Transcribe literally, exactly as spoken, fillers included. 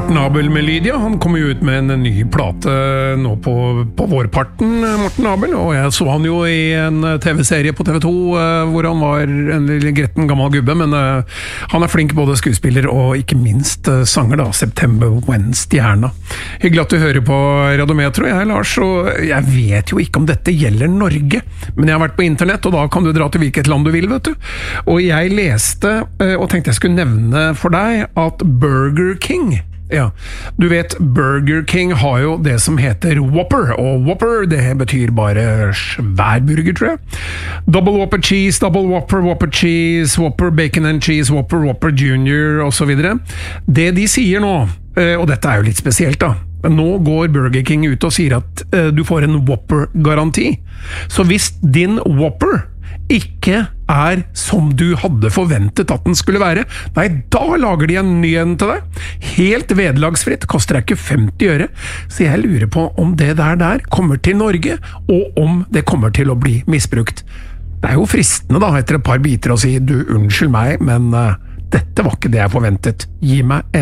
Morten Abel med Lydia. Han kom jo ut med en ny plate nå på, på vårparten, Morten Abel, og jeg så han jo i en tv-serie på T V to hvor han var en lille gretten gammel gubbe, men uh, han er flink både skuespiller og ikke minst uh, sanger da, September When-stjerna. Hyggelig at du hører på Radometro, jeg Lars, og jeg vet jo ikke om dette gjelder Norge, men jeg har vært på internett, og da kan du dra til hvilket land du vil, vet du. Og jeg leste, uh, og tenkte jeg skulle nevne for deg, at Burger King, ja, du vet, Burger King har jo det som heter Whopper, og Whopper, det betyr bare svær burger, tror jeg. Double Whopper cheese, double Whopper, Whopper cheese, Whopper bacon and cheese, Whopper, Whopper junior, og så videre. Det de sier nå, og dette er jo litt spesielt da, nå går Burger King ut og sier at du får en Whopper-garanti. Så hvis din Whopper ikke er som du hadde forventet at den skulle være, nei, da lager de en ny en til deg. Helt vederlagsfritt, koster deg ikke femti øre, så jeg lurer på om det der der kommer til Norge, og om det kommer til å bli misbrukt. Det er jo fristende da, etter et par biter å si, du, unnskyld meg, men uh, dette var ikke det jeg forventet. Gi meg en